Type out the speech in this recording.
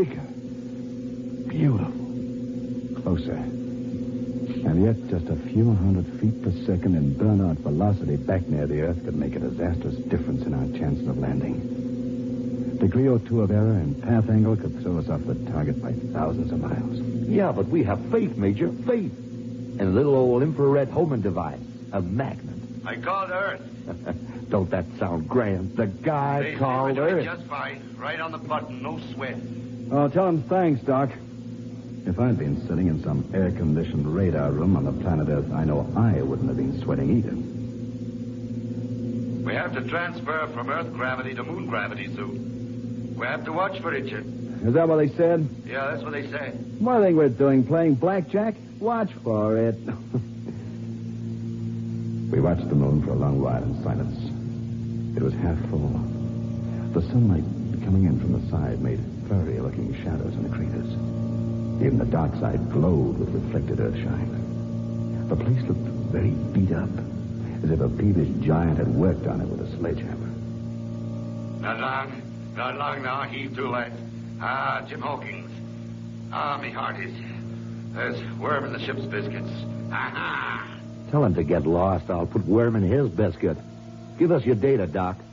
bigger. Beautiful. Closer. And yet, just a few hundred feet per second in burnout velocity back near the Earth could make a disastrous difference in our chances of landing. Degree or two of error in path angle could throw us off the target by thousands of miles. Yeah, but we have faith, Major. Faith. And a little old infrared homing device. A magnet. I called Earth. Don't that sound grand? The guy called we're doing Earth. just fine. Right on the button. No sweat. Oh, tell him thanks, Doc. If I'd been sitting in some air-conditioned radar room on the planet Earth, I know I wouldn't have been sweating either. We have to transfer from Earth gravity to moon gravity soon. We have to watch for it, Chip. Is that what they said? Yeah, that's what they say. What do you think we're doing, playing blackjack? Watch for it. We watched the moon for a long while in silence. It was half full. The sunlight coming in from the side made furry-looking shadows in the craters. Even the dark side glowed with reflected earthshine. The place looked very beat up, as if a peevish giant had worked on it with a sledgehammer. Not long now. Heave to, lad. Jim Hawkins. Me heart is... There's worm in the ship's biscuits. Tell him to get lost. I'll put worm in his biscuit. Give us your data, Doc.